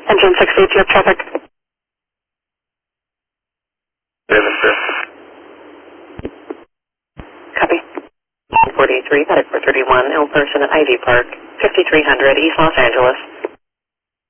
Engine 68, do you have traffic? Copy. 43, Paddock 431, ill person at Ivy Park, 5300 East Los Angeles.